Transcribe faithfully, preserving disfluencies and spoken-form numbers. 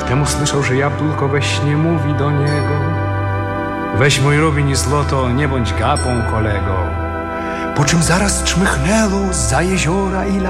Wtem usłyszał, że jabłko we śnie mówi do niego: weź mój rubin i złoto, nie bądź gapą, kolego. Po czym zaraz czmychnęło zza jeziora i